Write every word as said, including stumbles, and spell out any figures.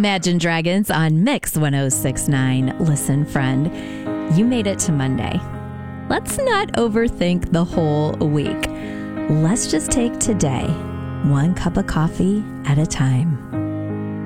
Imagine Dragons on Mix one oh six point nine. Listen, friend, you made it to Monday. Let's not overthink the whole week. Let's just take today one cup of coffee at a time.